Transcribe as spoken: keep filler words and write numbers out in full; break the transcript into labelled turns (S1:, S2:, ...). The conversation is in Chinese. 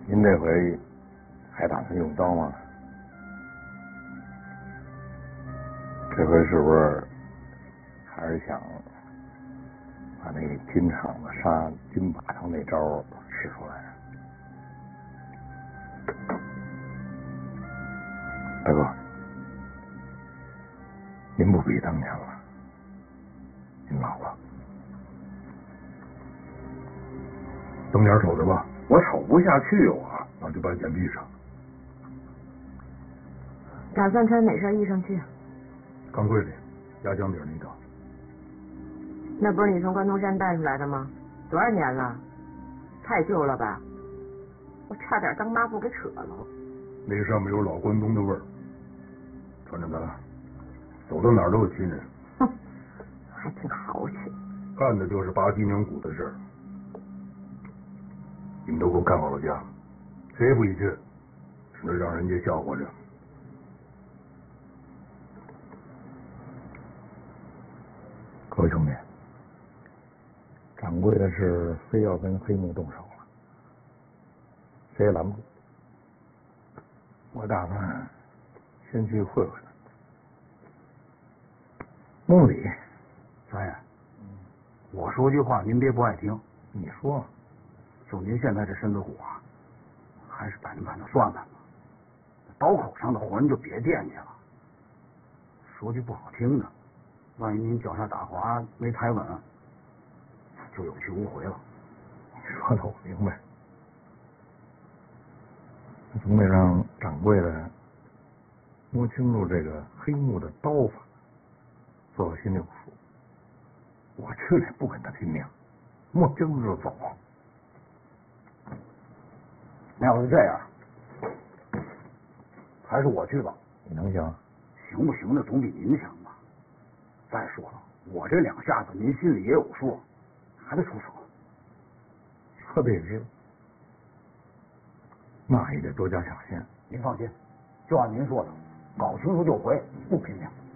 S1: 您这回还打算用刀吗？这回是不是还是想把那金厂子杀金把头那招使出来？大哥，您不比当年了，您老了。
S2: 瞪眼瞅着吧，
S3: 我瞅不下去，我
S2: 那就把眼闭上。
S4: 打算穿哪身衣裳去？
S2: 钢柜里压箱底那套。
S4: 那不是你从关东山带出来的吗？多少年了？太旧了吧？我差点当抹布给扯了。
S2: 那上面有老关东的味儿，穿着它，走到哪儿都有亲人。
S4: 哼，还挺豪气。
S2: 干的就是拔鸡娘骨的事儿。你们都给我干好了家，谁也不许去，省得让人家笑话着。
S1: 各位兄弟，掌柜的是非要跟黑木动手了，谁也拦不住。我打算先去会会他。梦里，
S3: 三爷，我说句话，您别不爱听。
S1: 你说，
S3: 就您现在这身子骨啊，还是板着板着算盘吧。刀口上的活您就别惦记了。说句不好听的，万一您脚下打滑没抬稳，就有去无回了。
S1: 你说的我明白，总得让掌柜的摸清楚这个黑木的刀法，做到心里有数。我去了不跟他拼命，摸清楚就走。
S3: 那要是这样，还是我去吧。
S1: 你能行？
S3: 行不行的总比您强吧。再说了，我这两下子您心里也有数，还得出手。
S1: 说的也是，那也得多加小心。
S3: 您放心，就按您说的，搞清楚就回，不拼命。